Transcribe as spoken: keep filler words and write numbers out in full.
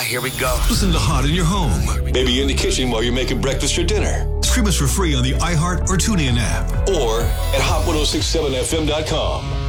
here we go. Listen to Hot in your home. Maybe in the kitchen while you're making breakfast or dinner. Stream us for free on the iHeart or TuneIn app. Or at hot ten sixty-seven f m dot com.